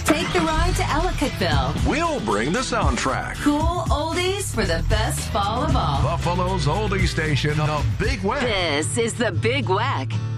Take the ride to Ellicottville. We'll bring the soundtrack. Cool oldies for the best fall of all. Buffalo's oldie station, The Big Wack. This is The Big Wack